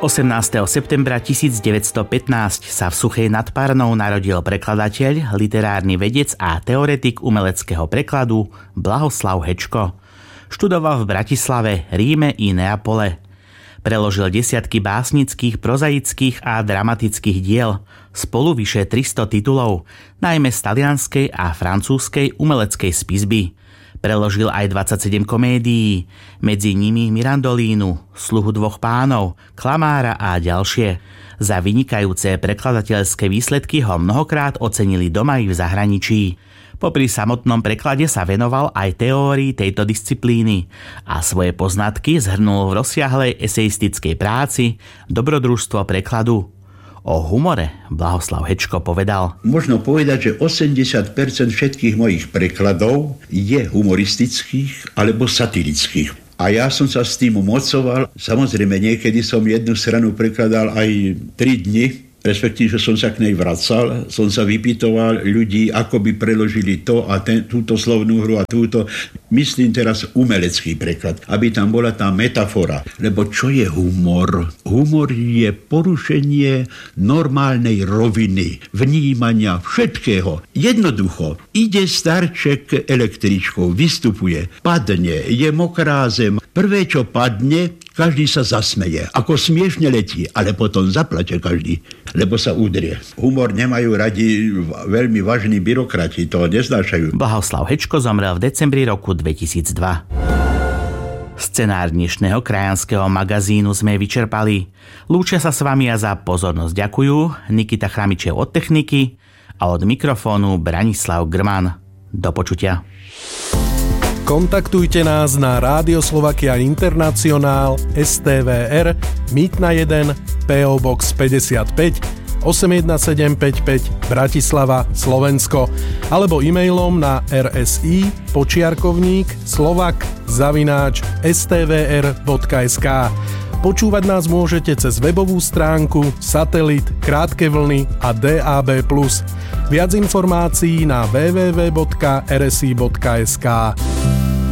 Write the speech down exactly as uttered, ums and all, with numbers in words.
osemnásteho septembra tisícdeväťstopätnásť sa v Suchej nad Parnou narodil prekladateľ, literárny vedec a teoretik umeleckého prekladu Blahoslav Hečko. Študoval v Bratislave, Ríme i Neapole. Preložil desiatky básnických, prozaických a dramatických diel, spolu vyše tristo titulov, najmä z talianskej a francúzskej umeleckej spisby. Preložil aj dvadsaťsedem komédií, medzi nimi Mirandolínu, Sluhu dvoch pánov, Klamára a ďalšie. Za vynikajúce prekladateľské výsledky ho mnohokrát ocenili doma i v zahraničí. Popri samotnom preklade sa venoval aj teórii tejto disciplíny a svoje poznatky zhrnul v rozsiahlej eseistickej práci Dobrodružstvo prekladu. O humore Blahoslav Hečko povedal: Možno povedať, že osemdesiat percent všetkých mojich prekladov je humoristických alebo satirických. A ja som sa s tým mocoval. Samozrejme, niekedy som jednu stranu prekladal aj tri dni, respektíve, že som sa k nej vracal, som sa vypytoval ľudí, ako by preložili to a ten, túto slovnú hru a túto. Myslím teraz umelecký preklad, aby tam bola tá metafora. Lebo čo je humor? Humor je porušenie normálnej roviny, vnímania všetkého. Jednoducho, ide starček električkou, vystupuje, padne, je mokrá zem. Prvé, čo padne, každý sa zasmeje, ako smiešne letí, ale potom zaplače každý, lebo sa udrie. Humor nemajú radi veľmi vážni byrokrati, to neznášajú. Blahoslav Hečko zomrel v decembri roku dvetisícdva. Scenár dnešného krajanského magazínu sme vyčerpali. Lúčia sa s vami a za pozornosť ďakujú Nikita Chramičev od techniky a od mikrofónu Branislav Grman. Do počutia. Kontaktujte nás na Rádio Slovakia Internacionál es té vé er Mýtna jeden pé ó Box päťdesiatpäť osem jedna sedem päť päť Bratislava, Slovensko alebo e-mailom na rsi počiarkovník slovak zavináč es té vé er bodka es ká. Počúvať nás môžete cez webovú stránku, satelit, krátke vlny a dé á bé plus. Viac informácií na w w w bodka r s i bodka es ká.